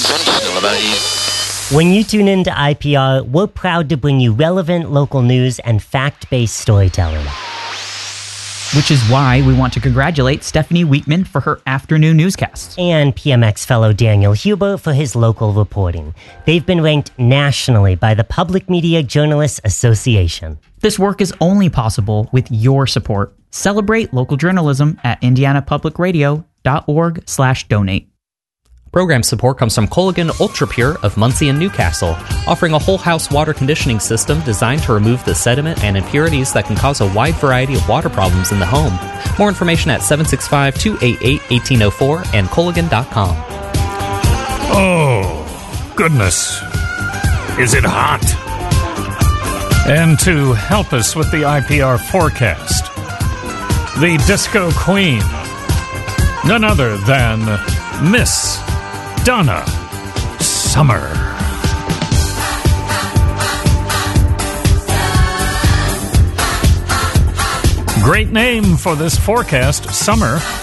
sensational about you. When you tune into IPR, we're proud to bring you relevant local news and fact-based storytelling. Which is why we want to congratulate Stephanie Weekman for her afternoon newscasts. And PMX fellow Daniel Huber for his local reporting. They've been ranked nationally by the Public Media Journalists Association. This work is only possible with your support. Celebrate local journalism at indianapublicradio.org/donate. Program support comes from Culligan Ultra Pure of Muncie and Newcastle, offering a whole house water conditioning system designed to remove the sediment and impurities that can cause a wide variety of water problems in the home. More information at 765-288-1804 and Culligan.com. Oh, goodness. Is it hot? And to help us with the IPR forecast, the Disco Queen, none other than Miss Donna Summer. Great name for this forecast, Summer.